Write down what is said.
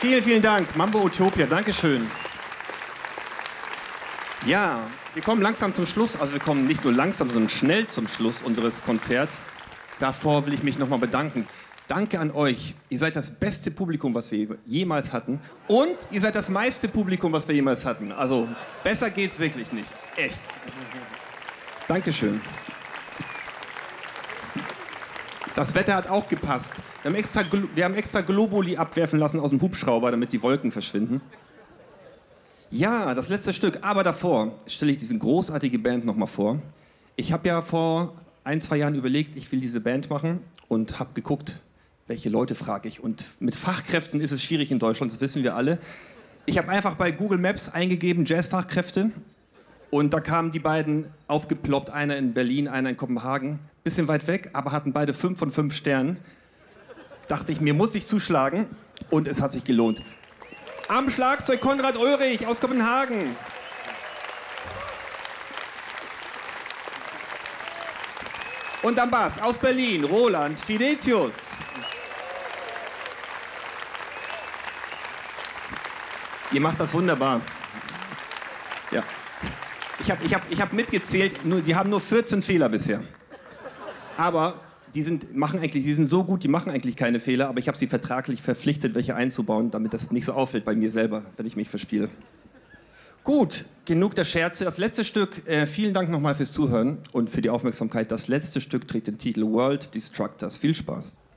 Vielen, vielen Dank. Mambo Utopia, Dankeschön. Ja, wir kommen langsam zum Schluss. Also wir kommen nicht nur langsam, sondern schnell zum Schluss unseres Konzerts. Davor will ich mich nochmal bedanken. Danke an euch. Ihr seid das beste Publikum, was wir jemals hatten. Und ihr seid das meiste Publikum, was wir jemals hatten. Also besser geht's wirklich nicht. Echt. Dankeschön. Das Wetter hat auch gepasst. Wir haben extra Globuli abwerfen lassen aus dem Hubschrauber, damit die Wolken verschwinden. Ja, das letzte Stück. Aber davor stelle ich diese großartige Band nochmal vor. Ich habe ja vor 1-2 Jahren überlegt, ich will diese Band machen und habe geguckt, welche Leute frage ich. Und mit Fachkräften ist es schwierig in Deutschland, das wissen wir alle. Ich habe einfach bei Google Maps eingegeben, Jazzfachkräfte. Und da kamen die beiden aufgeploppt, einer in Berlin, einer in Kopenhagen. Bisschen weit weg, aber hatten beide 5 von 5 Sternen. Dachte ich, mir muss ich zuschlagen. Und es hat sich gelohnt. Am Schlagzeug Konrad Ulrich aus Kopenhagen. Und am Bass aus Berlin, Roland Fidetius. Ihr macht das wunderbar. Ja. Ich hab mitgezählt, die haben nur 14 Fehler bisher. Aber die sind so gut, die machen eigentlich keine Fehler, aber ich habe sie vertraglich verpflichtet, welche einzubauen, damit das nicht so auffällt bei mir selber, wenn ich mich verspiele. Gut, genug der Scherze. Das letzte Stück, vielen Dank nochmal fürs Zuhören und für die Aufmerksamkeit. Das letzte Stück trägt den Titel World Destructors. Viel Spaß.